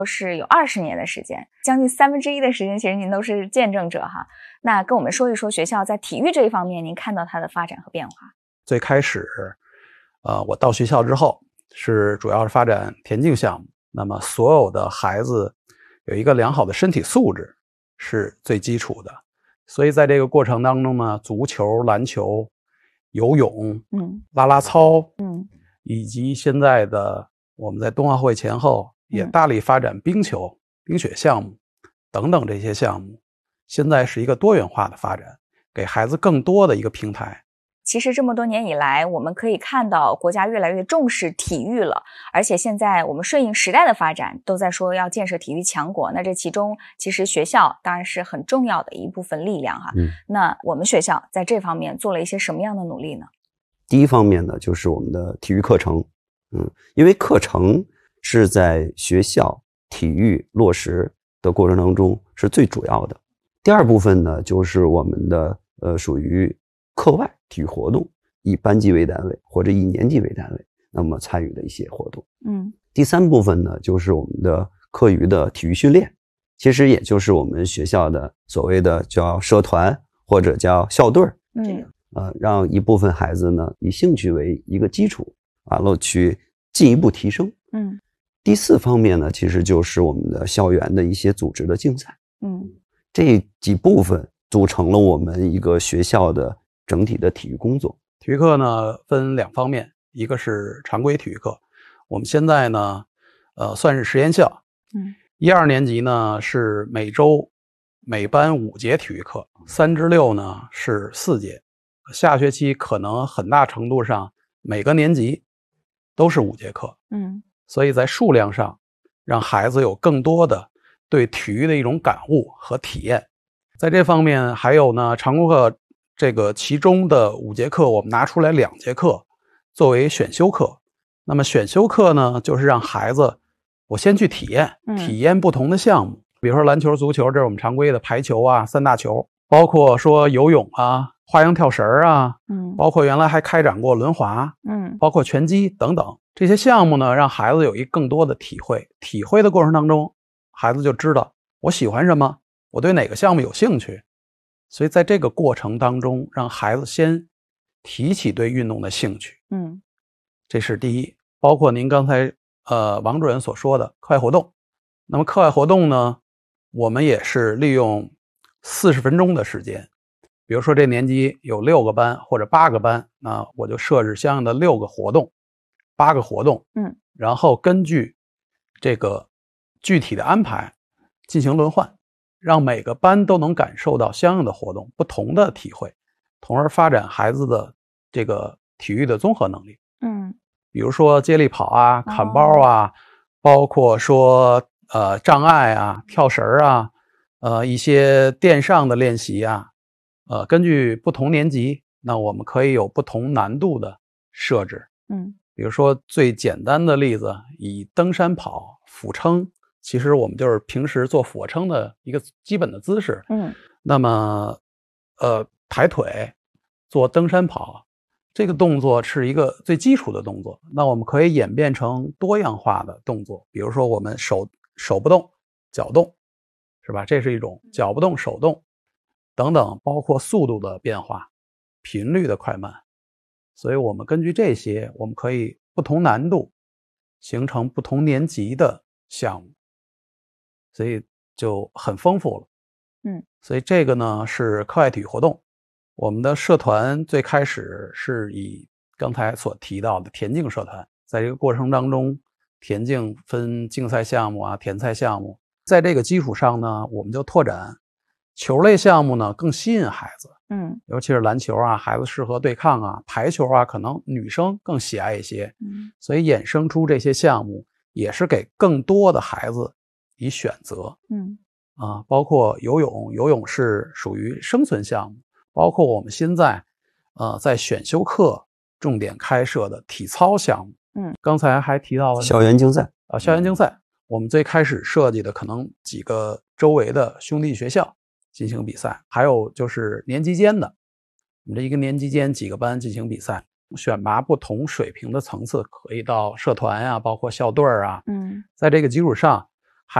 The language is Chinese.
都是有20年的时间，将近1/3的时间，其实您都是见证者哈。那跟我们说一说学校在体育这一方面，您看到它的发展和变化。 最开始，我到学校之后，主要是发展田径项目。那么所有的孩子有一个良好的身体素质是最基础的，所以在这个过程当中呢，足球、篮球、游泳、啦啦操，以及现在的我们在冬奥会前后也大力发展冰球、冰雪项目等等这些项目，现在是一个多元化的发展，给孩子更多的一个平台。 其实这么多年以来，我们可以看到国家越来越重视体育了，而且现在我们顺应时代的发展，都在说要建设体育强国。那这其中其实学校当然是很重要的一部分力量哈。那我们学校在这方面做了一些什么样的努力呢？ 第一方面呢，就是我们的体育课程。因为课程是在学校体育落实的过程当中是最主要的。第二部分呢，就是我们的属于课外体育活动，以班级为单位或者以年级为单位，那么参与的一些活动。第三部分呢，就是我们的课余的体育训练，其实也就是我们学校的所谓的叫社团或者叫校队。让一部分孩子呢以兴趣为一个基础，完了去进一步提升。第四方面呢，其实就是我们的校园的一些组织的竞赛。这几部分组成了我们一个学校的整体的体育工作。 体育课呢分2方面，一个是常规体育课，我们现在呢算是实验校。1、2年级呢是每周每班5节体育课，3至6呢是4节。下学期可能很大程度上每个年级都是5节课。所以在数量上让孩子有更多的对体育的一种感悟和体验。在这方面还有呢，常规课这个其中的5节课我们拿出来2节课作为选修课。那么选修课呢，就是让孩子我先去体验不同的项目，比如说篮球、足球，这是我们常规的排球啊、3大球，包括说游泳啊、花样跳绳啊，包括原来还开展过轮滑，包括拳击等等。这些项目呢，让孩子有一更多的体会。体会的过程当中，孩子就知道我喜欢什么，我对哪个项目有兴趣。所以在这个过程当中，让孩子先提起对运动的兴趣。这是第一。包括您刚才王主任所说的课外活动。那么课外活动呢，我们也是利用40分钟的时间。比如说这年级有6个班或者8个班，那我就设置相应的6个活动、8个活动，然后根据这个具体的安排进行轮换，让每个班都能感受到相应的活动，不同的体会，从而发展孩子的这个体育的综合能力。比如说接力跑啊、砍包啊，包括说障碍啊、跳绳啊，一些垫上的练习啊，根据不同年级，那我们可以有不同难度的设置。比如说最简单的例子，以登山跑、俯撑，其实我们就是平时做俯卧撑的一个基本的姿势。那么抬腿做登山跑，这个动作是一个最基础的动作，那我们可以演变成多样化的动作。比如说我们手不动，脚动，是吧？这是一种脚不动手动等等，包括速度的变化、频率的快慢。所以我们根据这些，我们可以不同难度形成不同年级的项目，所以就很丰富了。所以这个呢是课外体育活动。我们的社团最开始是以刚才所提到的田径社团，在这个过程当中，田径分竞赛项目啊、田赛项目，在这个基础上呢，我们就拓展球类项目呢，更吸引孩子。尤其是篮球啊，孩子适合对抗啊，排球啊，可能女生更喜爱一些。所以衍生出这些项目，也是给更多的孩子以选择。包括游泳，游泳是属于生存项目，包括我们现在在选修课重点开设的体操项目。刚才还提到了校园竞赛校园竞赛，我们最开始设计的可能几个周围的兄弟学校进行比赛，还有就是年级间的，我们这一个年级间几个班进行比赛，选拔不同水平的层次，可以到社团啊，包括校队啊。在这个基础上，